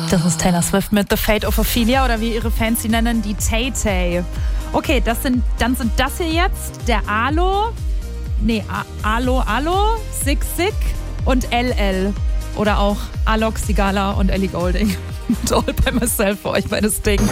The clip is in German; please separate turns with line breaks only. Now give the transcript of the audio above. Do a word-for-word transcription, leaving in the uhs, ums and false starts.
Das ist Taylor Swift mit The Fate of Ophelia oder wie ihre Fans sie nennen, die Tay-Tay. Okay, das sind, dann sind das hier jetzt der Alo, nee, A- Alo, Alo, Sig Sig und L L. Oder auch Alok, Sigala und Ellie Goulding. All by myself für euch bei das Ding.